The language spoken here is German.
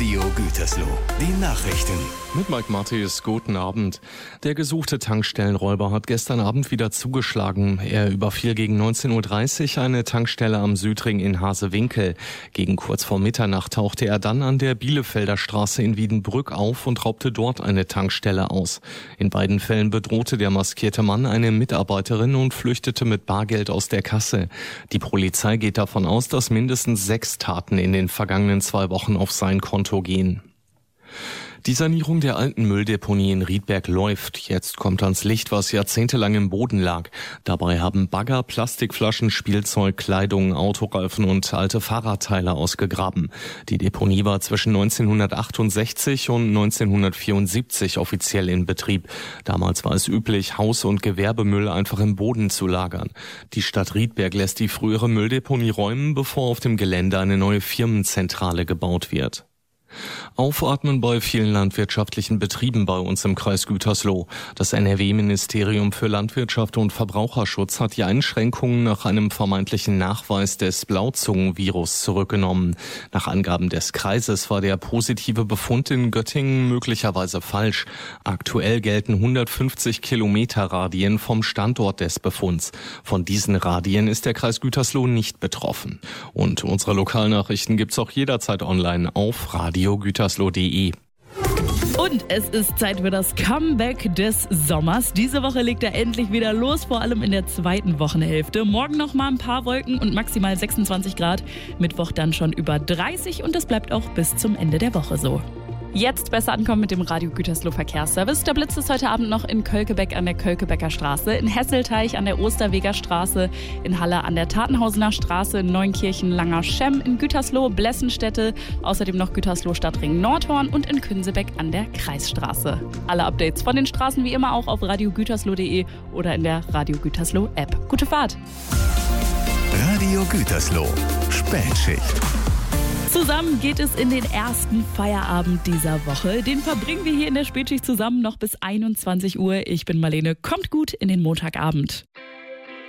Radio Gütersloh, die Nachrichten. Mit Mike Matthies, guten Abend. Der gesuchte Tankstellenräuber hat gestern Abend wieder zugeschlagen. Er überfiel gegen 19.30 Uhr eine Tankstelle am Südring in Hasewinkel. Gegen kurz vor Mitternacht tauchte er dann an der Bielefelder Straße in Wiedenbrück auf und raubte dort eine Tankstelle aus. In beiden Fällen bedrohte der maskierte Mann eine Mitarbeiterin und flüchtete mit Bargeld aus der Kasse. Die Polizei geht davon aus, dass mindestens 6 Taten in den vergangenen 2 Wochen auf sein Konto gehen. Die Sanierung der alten Mülldeponie in Riedberg läuft. Jetzt kommt ans Licht, was jahrzehntelang im Boden lag. Dabei haben Bagger, Plastikflaschen, Spielzeug, Kleidung, Autoreifen und alte Fahrradteile ausgegraben. Die Deponie war zwischen 1968 und 1974 offiziell in Betrieb. Damals war es üblich, Haus- und Gewerbemüll einfach im Boden zu lagern. Die Stadt Riedberg lässt die frühere Mülldeponie räumen, bevor auf dem Gelände eine neue Firmenzentrale gebaut wird. Aufatmen bei vielen landwirtschaftlichen Betrieben bei uns im Kreis Gütersloh. Das NRW-Ministerium für Landwirtschaft und Verbraucherschutz hat die Einschränkungen nach einem vermeintlichen Nachweis des Blauzungenvirus zurückgenommen. Nach Angaben des Kreises war der positive Befund in Göttingen möglicherweise falsch. Aktuell gelten 150 Kilometer Radien vom Standort des Befunds. Von diesen Radien ist der Kreis Gütersloh nicht betroffen. Und unsere Lokalnachrichten gibt's auch jederzeit online auf radiogütersloh.de. Und es ist Zeit für das Comeback des Sommers. Diese Woche legt er endlich wieder los, vor allem in der zweiten Wochenhälfte. Morgen noch mal ein paar Wolken und maximal 26 Grad. Mittwoch dann schon über 30 und das bleibt auch bis zum Ende der Woche so. Jetzt besser ankommen mit dem Radio Gütersloh Verkehrsservice. Da blitzt es heute Abend noch in Kölkebeck an der Kölkebecker Straße, in Hesselteich an der Osterweger Straße, in Halle an der Tatenhausener Straße, in Neunkirchen Langer Schemm, in Gütersloh Blessenstätte, außerdem noch Gütersloh Stadtring Nordhorn und in Künsebeck an der Kreisstraße. Alle Updates von den Straßen wie immer auch auf radiogütersloh.de oder in der Radio Gütersloh App. Gute Fahrt! Radio Gütersloh, Spätschicht. Zusammen geht es in den ersten Feierabend dieser Woche. Den verbringen wir hier in der Spätschicht zusammen noch bis 21 Uhr. Ich bin Marlene. Kommt gut in den Montagabend.